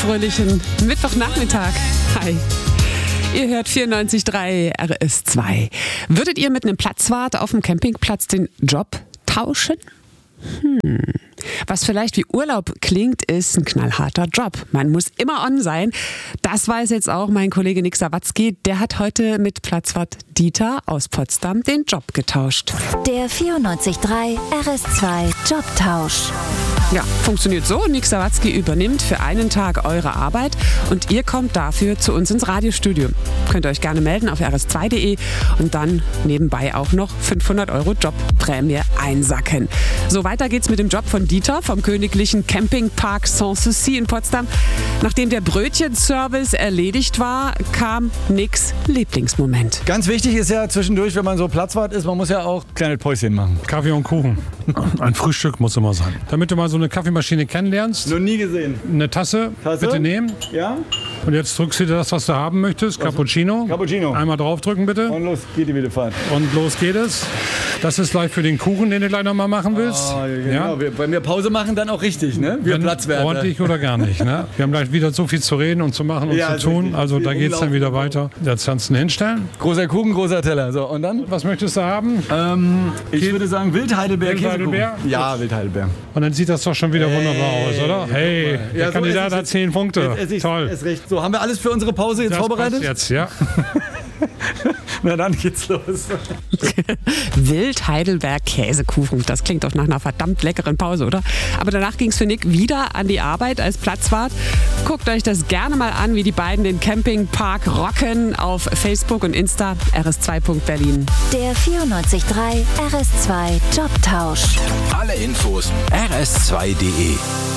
fröhlichen Mittwochnachmittag. Hi. Ihr hört 94.3 RS2. Würdet ihr mit einem Platzwart auf dem Campingplatz den Job tauschen? Was vielleicht wie Urlaub klingt, ist ein knallharter Job. Man muss immer on sein. Das weiß jetzt auch mein Kollege Nick Sawatzki. Der hat heute mit Platzwart Dieter aus Potsdam den Job getauscht. Der 94.3 RS2 Jobtausch. Ja, funktioniert so. Nick Sawatzki übernimmt für einen Tag eure Arbeit und ihr kommt dafür zu uns ins Radiostudio. Könnt ihr euch gerne melden auf rs2.de und dann nebenbei auch noch 500 € Jobprämie einsacken. So, weiter geht's mit dem Job von Dieter vom königlichen Campingpark Sanssouci in Potsdam. Nachdem der Brötchenservice erledigt war, kam Nicks Lieblingsmoment. Ganz wichtig ist ja zwischendurch, wenn man so Platzwart ist, man muss ja auch kleine Päuschen machen. Kaffee und Kuchen. Ein Frühstück muss immer sein. Damit du mal so eine Kaffeemaschine kennenlernst. Noch nie gesehen. Eine Tasse, bitte nehmen. Ja? Und jetzt drückst du dir das, was du haben möchtest. Cappuccino. Cappuccino. Einmal draufdrücken, bitte. Und los geht die Videofahrt. Und los geht es. Das ist gleich für den Kuchen, den du gleich nochmal machen willst. Oh, genau. Ja? Wenn wir Pause machen, dann auch richtig, ne? Wir Platzwärter. Ordentlich oder gar nicht, ne? Wir haben gleich wieder so viel zu reden und zu machen und zu tun. Also da geht es dann wieder weiter. Jetzt kannst du ihn hinstellen. Großer Kuchen, großer Teller. So, und dann? Was möchtest du haben? Ich würde sagen Wildheidelbeer. Wildheidelbeer? Ja, Wildheidelbeer. Und dann sieht das doch schon wieder wunderbar aus, oder? Hey, der Kandidat hat 10 Punkte. Toll. Ist recht. So, haben wir alles für unsere Pause jetzt vorbereitet? Jetzt, ja. Na dann geht's los. Wild-Heidelberg Käsekuchen. Das klingt doch nach einer verdammt leckeren Pause, oder? Aber danach ging es für Nick wieder an die Arbeit als Platzwart. Guckt euch das gerne mal an, wie die beiden den Campingpark rocken auf Facebook und Insta rs2.berlin. Der 94.3 RS2 Jobtausch. Alle Infos rs2.de.